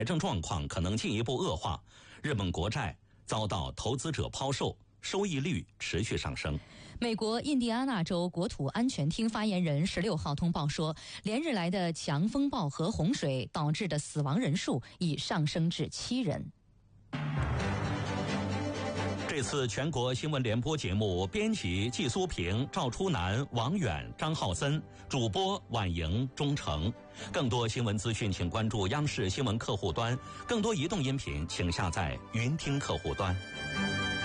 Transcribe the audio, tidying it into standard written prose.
政状况可能进一步恶化，日本国债遭到投资者抛售，收益率持续上升。 美国印第安纳州国土安全厅发言人16号通报说，连日来的强风暴和洪水导致的死亡人数已上升至7人。 这次全国新闻联播节目编辑季苏平、赵初南、王远、张浩森，主播婉莹、钟诚。更多新闻资讯请关注央视新闻客户端，更多移动音频请下载云听客户端。